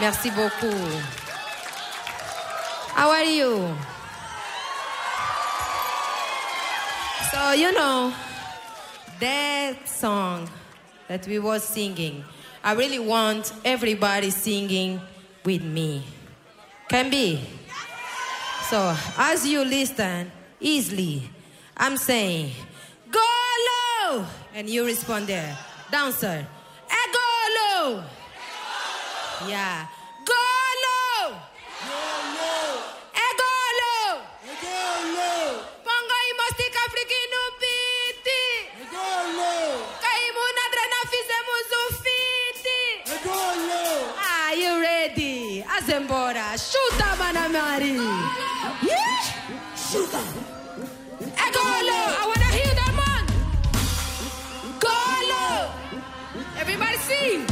Merci beaucoup. How are you? So, you know, that song that we were singing, I really want everybody singing with me. Can be? So, as you listen easily, I'm saying, go low! And you respond there. Dancer, go low! Yeah. Go low! Go low! Pongo y mostica africano biti. Kaimu nadrena fizemos fiti. Are you ready? Azembora, chuta manamari. Chuta. Go low. I wanna hear that man. Go low. Everybody sing.